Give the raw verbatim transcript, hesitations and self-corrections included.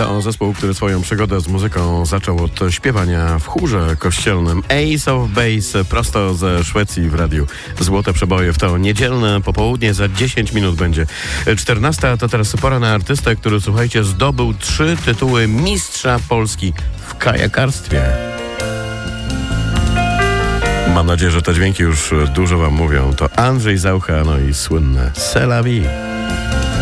To zespół, który swoją przygodę z muzyką zaczął od śpiewania w chórze kościelnym. Ace of Base prosto ze Szwecji w radiu. Złote przeboje w to niedzielne popołudnie. Za dziesięć minut będzie czternasta. To teraz pora na artystę, który, słuchajcie, zdobył trzy tytuły mistrza Polski w kajakarstwie. Mam nadzieję, że te dźwięki już dużo wam mówią. To Andrzej Zaucha, no i słynne C'est la vie.